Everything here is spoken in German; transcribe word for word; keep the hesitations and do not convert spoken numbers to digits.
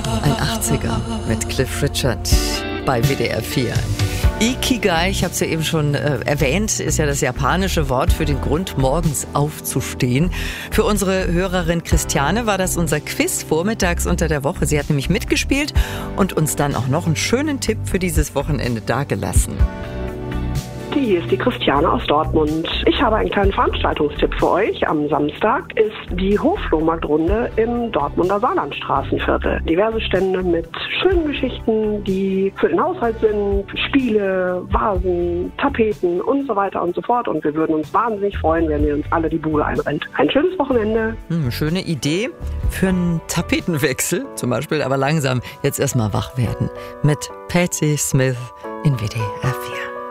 Ein achtziger mit Cliff Richard bei W D R vier. Ikigai, ich habe es ja eben schon äh, erwähnt, ist ja das japanische Wort für den Grund, morgens aufzustehen. Für unsere Hörerin Christiane war das unser Quiz vormittags unter der Woche. Sie hat nämlich mitgespielt und uns dann auch noch einen schönen Tipp für dieses Wochenende dagelassen. Hier ist die Christiane aus Dortmund. Ich habe einen kleinen Veranstaltungstipp für euch. Am Samstag ist die Hofflohmarktrunde im Dortmunder Saarlandstraßenviertel. Diverse Stände mit schönen Geschichten, die für den Haushalt sind, Spiele, Vasen, Tapeten und so weiter und so fort. Und wir würden uns wahnsinnig freuen, wenn ihr uns alle die Bude einrennt. Ein schönes Wochenende. Hm, schöne Idee für einen Tapetenwechsel zum Beispiel, aber langsam jetzt erstmal wach werden mit Patti Smith in W D R vier.